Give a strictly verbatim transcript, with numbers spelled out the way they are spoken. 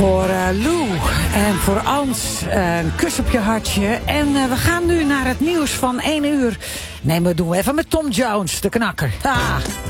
Voor uh, Lou en voor Ans, uh, een kus op je hartje. En uh, we gaan nu naar het nieuws van één uur. Nee, maar doen we even met Tom Jones, de knakker. Ah.